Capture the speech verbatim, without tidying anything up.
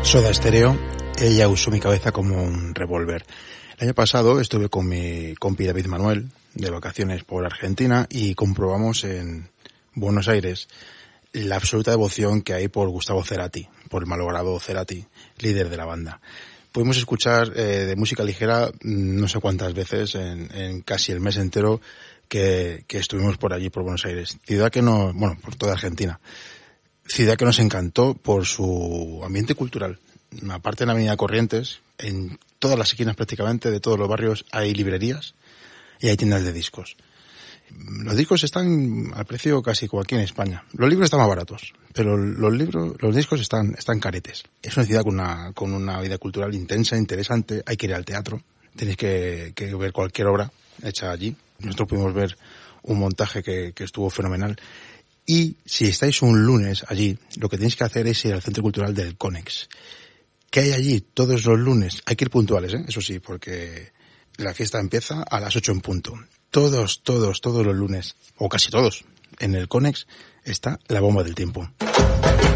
Soda Stereo, ella usó mi cabeza como un revólver. El año pasado estuve con mi compi David Manuel de vacaciones por Argentina y comprobamos en Buenos Aires la absoluta devoción que hay por Gustavo Cerati, por el malogrado Cerati, líder de la banda. Pudimos escuchar eh, de música ligera no sé cuántas veces en, en casi el mes entero que, que estuvimos por allí, por Buenos Aires. Ciudad que no, bueno, por toda Argentina. Ciudad que nos encantó por su ambiente cultural. Aparte en la avenida Corrientes, en todas las esquinas prácticamente de todos los barrios hay librerías y hay tiendas de discos. Los discos están al precio casi como aquí en España. Los libros están más baratos, pero los libros, los discos están, están caretes. Es una ciudad con una, con una vida cultural intensa, interesante. Hay que ir al teatro. Tenéis que, que ver cualquier obra hecha allí. Nosotros pudimos ver un montaje que, que estuvo fenomenal. Y si estáis un lunes allí, lo que tenéis que hacer es ir al Centro Cultural del Conex. ¿Qué hay allí todos los lunes? Hay que ir puntuales, ¿eh? Eso sí, porque la fiesta empieza a las ocho en punto. Todos, todos, todos los lunes, o casi todos, en el Conex está la bomba del tiempo.